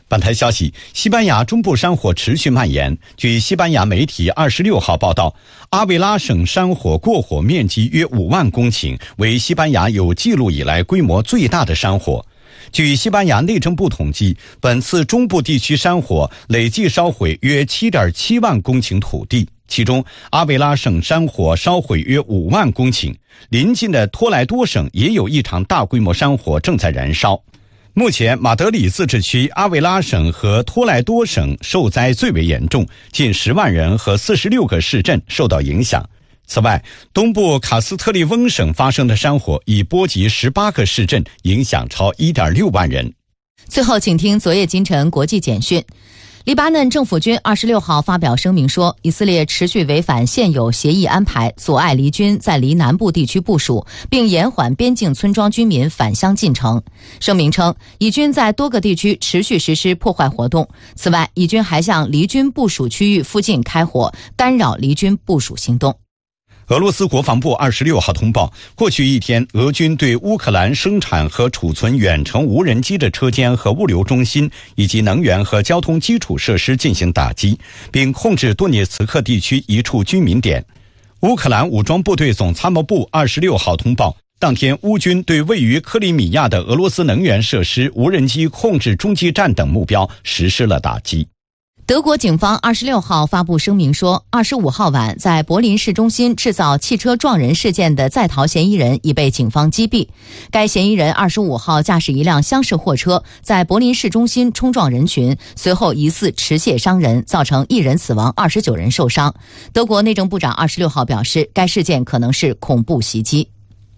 本台消息，西班牙中部山火持续蔓延。据西班牙媒体26号报道，阿维拉省山火过火面积约5万公顷，为西班牙有记录以来规模最大的山火。据西班牙内政部统计，本次中部地区山火累计烧毁约 7.7 万公顷土地，其中阿维拉省山火烧毁约5万公顷，邻近的托莱多省也有一场大规模山火正在燃烧。目前马德里自治区、阿维拉省和托莱多省受灾最为严重，近10万人和46个市镇受到影响。此外，东部卡斯特利翁省发生的山火已波及18个市镇，影响超 1.6 万人。 最后请听昨夜今晨国际简讯。黎巴嫩政府军26号发表声明说，以色列持续违反现有协议安排，阻碍黎军在黎南部地区部署，并延缓边境村庄居民返乡进程。声明称，以军在多个地区持续实施破坏活动。此外，以军还向黎军部署区域附近开火，干扰黎军部署行动。 俄罗斯国防部26号通报，过去一天，俄军对乌克兰生产和储存远程无人机的车间和物流中心，以及能源和交通基础设施进行打击，并控制顿涅茨克地区一处居民点。乌克兰武装部队总参谋部26号通报，当天乌军对位于克里米亚的俄罗斯能源设施、无人机控制中继站等目标实施了打击。 德国警方26号发布声明说，25号晚在柏林市中心制造汽车撞人事件的在逃嫌疑人已被警方击毙。该嫌疑人25号驾驶一辆厢式货车在柏林市中心冲撞人群，随后疑似持械伤人，造成1人死亡，29人受伤。德国内政部长26号表示，该事件可能是恐怖袭击。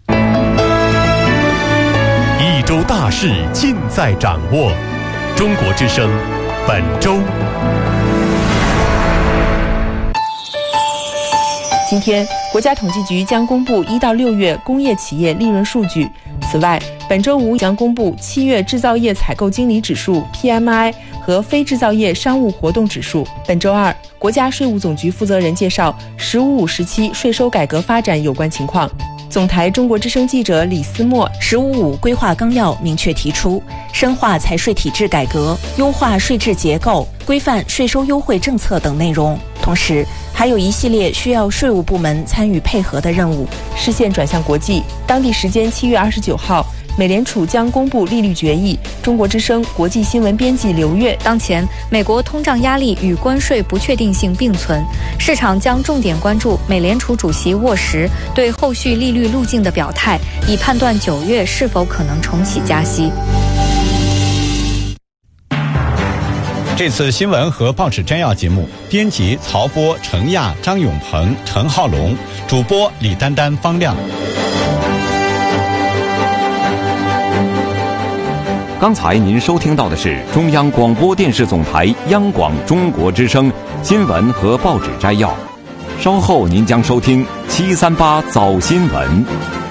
一周大事尽在掌握，中国之声本周。 今天，国家统计局将公布1到6月工业企业利润数据。此外，本周五将公布7月制造业采购经理指数 PMI 和非制造业商务活动指数。本周二，国家税务总局负责人介绍“15-5”时期税收改革发展有关情况。总台中国之声记者李思墨 “15-5”规划纲要明确提出，深化财税体制改革，优化税制结构，规范税收优惠政策等内容。同时，还有一系列需要税务部门参与配合的任务。 视线转向国际，当地时间7月29号，美联储将公布利率决议。中国之声国际新闻编辑刘月， 当前美国通胀压力与关税不确定性并存，市场将重点关注美联储主席沃什对后续利率路径的表态，以判断9月是否可能重启加息。 这次新闻和报纸摘要节目，编辑曹波、程亚、张永鹏、陈浩龙，主播李丹丹、方亮。 刚才您收听到的是中央广播电视总台央广中国之声新闻和报纸摘要，稍后您将收听738早新闻。